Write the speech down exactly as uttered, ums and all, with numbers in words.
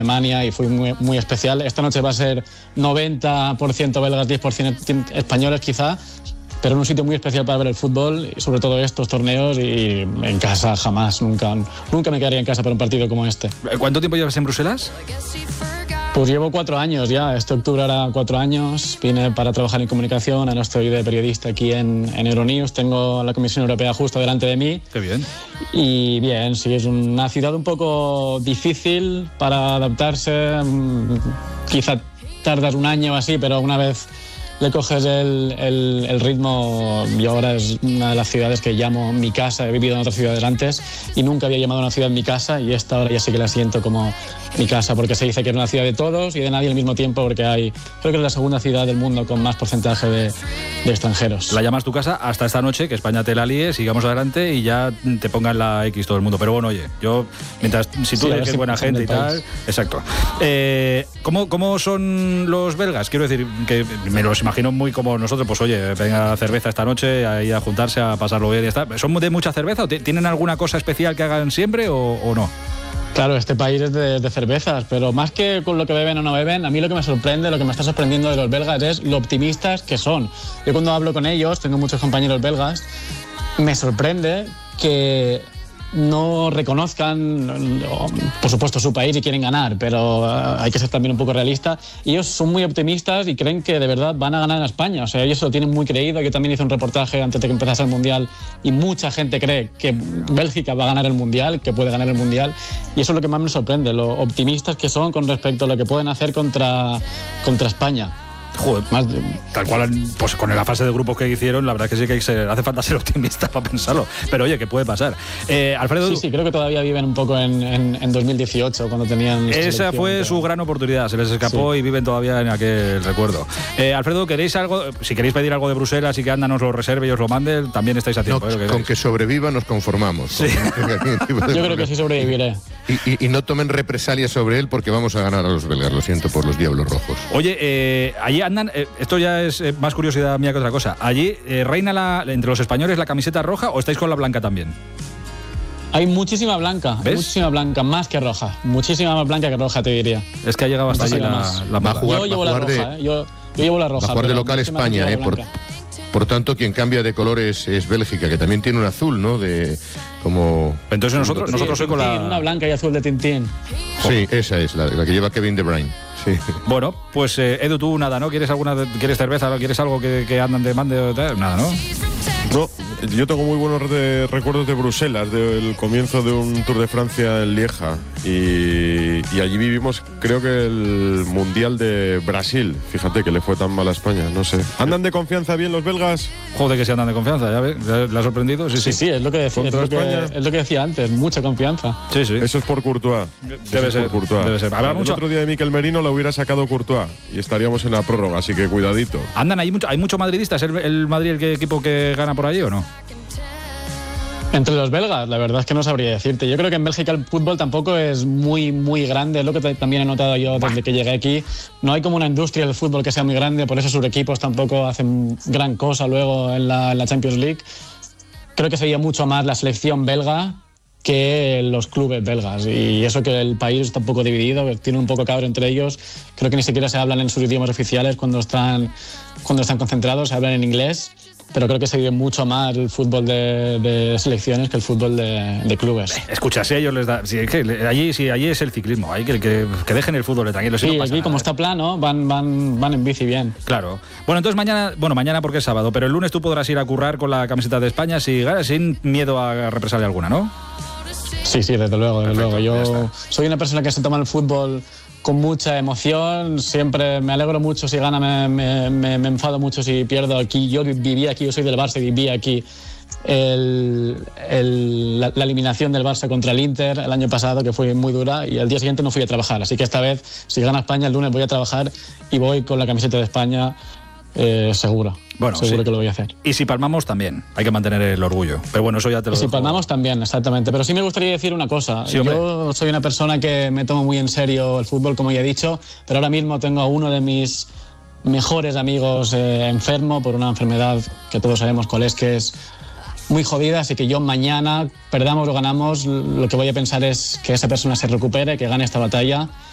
Alemania y fue muy, muy especial. Esta noche va a ser noventa por ciento belgas, diez por ciento españoles quizá, pero en un sitio muy especial para ver el fútbol y sobre todo estos torneos, y en casa jamás, nunca, nunca me quedaría en casa para un partido como este. ¿Cuánto tiempo llevas en Bruselas? Pues llevo cuatro años ya, este octubre hará cuatro años, vine para trabajar en comunicación, ahora estoy de periodista aquí en, en Euronews, tengo la Comisión Europea justo delante de mí. Qué bien. Y bien, sí, es una ciudad un poco difícil para adaptarse, quizá tardas un año o así, pero una vez le coges el, el, el ritmo, yo ahora es una de las ciudades que llamo mi casa, he vivido en otras ciudades antes y nunca había llamado a una ciudad mi casa, y esta ahora ya sí que la siento como mi casa, porque se dice que es una ciudad de todos y de nadie al mismo tiempo, porque hay, creo que es la segunda ciudad del mundo con más porcentaje de, de extranjeros. La llamas tu casa hasta esta noche, que España te la líe, sigamos adelante y ya te pongan la X todo el mundo. Pero bueno, oye, yo, mientras, si tú sí, eres si buena gente y tal, exacto. Eh, ¿cómo, ¿Cómo son los belgas? Quiero decir, que me los imagino muy como nosotros, pues oye, venga cerveza esta noche, ahí a juntarse, a pasarlo bien y está. ¿Son de mucha cerveza o tienen alguna cosa especial que hagan siempre o, o no? Claro, este país es de, de cervezas, pero más que con lo que beben o no beben, a mí lo que me sorprende, lo que me está sorprendiendo de los belgas es lo optimistas que son. Yo cuando hablo con ellos, tengo muchos compañeros belgas, me sorprende que no reconozcan, por supuesto, su país y quieren ganar, pero hay que ser también un poco realista. Ellos son muy optimistas y creen que de verdad van a ganar a España. O sea, ellos lo tienen muy creído. Yo también hice un reportaje antes de que empezase el Mundial y mucha gente cree que Bélgica va a ganar el Mundial, que puede ganar el Mundial, y eso es lo que más me sorprende, lo optimistas que son con respecto a lo que pueden hacer contra, contra España. Joder, más de... tal cual, pues con la fase de grupos que hicieron, la verdad que sí que ser, hace falta ser optimista para pensarlo, pero oye, ¿qué puede pasar? Eh, Alfredo... Sí, sí, creo que todavía viven un poco en, en, en dos mil dieciocho, cuando tenían... Esa fue pero... su gran oportunidad, se les escapó, sí. Y viven todavía en aquel recuerdo. Eh, Alfredo, ¿queréis algo? Si queréis pedir algo de Bruselas y que Anda nos lo reserve y os lo mande, también estáis a tiempo. No, ¿eh? Con que sobreviva nos conformamos. Sí. Yo creo que sí sobreviviré. Y, y, y no tomen represalias sobre él porque vamos a ganar a los belgas, lo siento por los Diablos Rojos. Oye, eh, allí andan, eh, esto ya es eh, más curiosidad mía que otra cosa. ¿Allí eh, reina la, entre los españoles la camiseta roja o estáis con la blanca también? Hay muchísima blanca, hay muchísima blanca, más que roja. Muchísima más blanca que roja, te diría. Es que ha llegado hasta allí la, la, va a jugar, Yo llevo va a la jugar roja, de, eh. yo, yo llevo la roja. Va a jugar de local España, eh, por, por tanto, quien cambia de color es, es Bélgica, que también tiene un azul, ¿no? De como. Entonces nosotros, sí, nosotros soy con la. Una blanca y azul de Tintín. Sí, esa es, la, la que lleva Kevin De Bruyne. Sí. Bueno, pues eh, Edu, tú nada, ¿no? ¿Quieres alguna, quieres cerveza, quieres algo que, que andan de mande? Nada, ¿no? No, yo tengo muy buenos de, recuerdos de Bruselas, del comienzo de un Tour de Francia en Lieja, y, y allí vivimos, creo que el Mundial de Brasil, fíjate que le fue tan mal a España, no sé. ¿Andan de confianza bien los belgas? Joder, que sí andan de confianza, ya ves, ¿le ha sorprendido? Sí, sí, sí, sí es, lo que decía, es, lo que, es lo que decía antes, mucha confianza. Sí, sí. Eso es por Courtois. Debe Eso ser, por Courtois. Debe ser. El mucho... otro día de Mikel Merino lo hubiera sacado Courtois y estaríamos en la prórroga, así que cuidadito. Andan, hay mucho, hay mucho madridista, ¿es el, el Madrid el que, equipo que gana por allí o no? Entre los belgas, la verdad es que no sabría decirte. Yo creo que en Bélgica el fútbol tampoco es muy, muy grande. Es lo que también he notado yo desde que llegué aquí. No hay como una industria del fútbol que sea muy grande, por eso sus equipos tampoco hacen gran cosa luego en la, en la Champions League. Creo que sería mucho más la selección belga que los clubes belgas. Y eso que el país está un poco dividido, que tiene un poco cabro entre ellos. Creo que ni siquiera se hablan en sus idiomas oficiales cuando están, cuando están concentrados, se hablan en inglés. Pero creo que se vive mucho más el fútbol de, de selecciones que el fútbol de, de clubes. Escucha, si a ellos les da... Si, que, allí, si, allí es el ciclismo, hay que, que, que dejen el fútbol de tranquilo. Si sí, no aquí nada. Como está plano, van, van, van en bici bien. Claro. Bueno, entonces mañana, bueno, mañana porque es sábado, pero el lunes tú podrás ir a currar con la camiseta de España si, sin miedo a represalia alguna, ¿no? Sí, sí, desde luego, desde Perfecto, luego. Yo soy una persona que se toma el fútbol con mucha emoción, siempre me alegro mucho si gana, me, me, me, me enfado mucho si pierdo aquí. Yo viví aquí, yo soy del Barça y viví aquí el, el, la, la eliminación del Barça contra el Inter el año pasado, que fue muy dura, y al día siguiente no fui a trabajar. Así que esta vez, si gana España, el lunes voy a trabajar y voy con la camiseta de España. Eh, seguro, bueno, seguro sí. que lo voy a hacer. Y si palmamos también, hay que mantener el orgullo. Pero bueno, eso ya te lo y si dejo. palmamos también, exactamente. Pero sí me gustaría decir una cosa. Sí, Yo soy una persona que me tomo muy en serio el fútbol, como ya he dicho, pero ahora mismo tengo a uno de mis mejores amigos eh, enfermo por una enfermedad que todos sabemos cuál es, que es muy jodida, así que yo mañana, perdamos o ganamos, lo que voy a pensar es que esa persona se recupere, que gane esta batalla